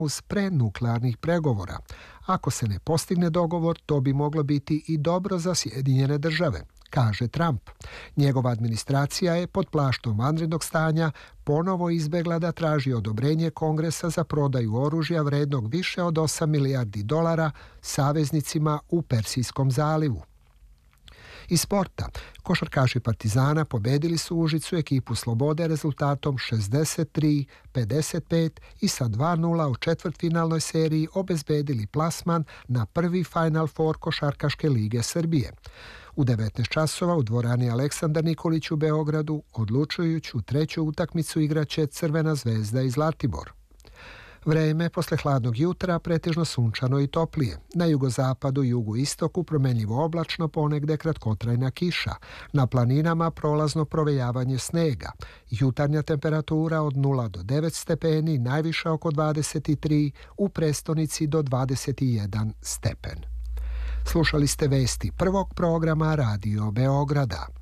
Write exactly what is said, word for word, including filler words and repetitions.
uz prenuklearnih pregovora. Ako se ne postigne dogovor, to bi moglo biti i dobro za Sjedinjene države, kaže Trump. Njegova administracija je pod plaštom vanrednog stanja ponovo izbjegla da traži odobrenje Kongresa za prodaju oružja vrednog više od osam milijardi dolara saveznicima u Persijskom zalivu. Iz sporta, košarkaši Partizana pobedili su Užicu ekipu Slobode rezultatom šezdeset tri pedeset pet i sa dva nula u četvrtfinalnoj seriji obezbedili plasman na prvi Final Four Košarkaške lige Srbije. U devetnaest časova u dvorani Aleksandar Nikolić u Beogradu odlučujuću treću utakmicu igraće Crvena zvezda i Zlatibor. Vreme posle hladnog jutra pretežno sunčano i toplije. Na jugozapadu i jugoistoku promenljivo oblačno, ponegde kratkotrajna kiša. Na planinama prolazno provejavanje snega. Jutarnja temperatura od nula do devet stepeni, najviša oko dvadeset tri, u prestonici do dvadeset jedan stepen. Slušali ste vesti prvog programa Radio Beograda.